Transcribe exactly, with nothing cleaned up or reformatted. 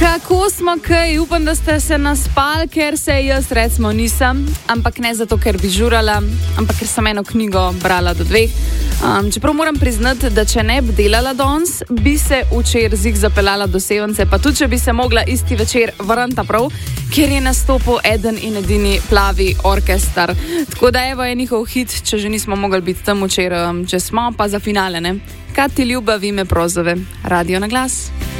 Kako smo kaj? Upam, da ste se naspali, ker se jaz recimo nisem, ampak ne zato, ker bi žurala, ampak ker sem eno knjigo brala do dveh. Um, čeprav moram priznati, da če ne bi delala danes, bi se včeraj zig zapeljala do Sevence, pa tudi če bi se mogla isti večer vrniti prav, ker je nastopil eden in edini Plavi orkester. Tako da evo je njihov hit, če že nismo mogli biti tam včeraj, če smo pa za finale, ne? Kaj ti ljubavi me prozove? Radio na glas.